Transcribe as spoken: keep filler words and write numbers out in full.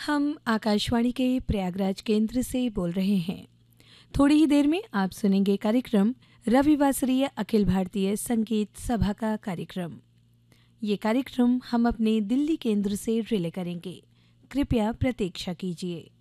हम आकाशवाणी के प्रयागराज केंद्र से बोल रहे हैं। थोड़ी ही देर में आप सुनेंगे कार्यक्रम रविवासरीय अखिल भारतीय संगीत सभा का कार्यक्रम। ये कार्यक्रम हम अपने दिल्ली केंद्र से रिले करेंगे। कृपया प्रतीक्षा कीजिए।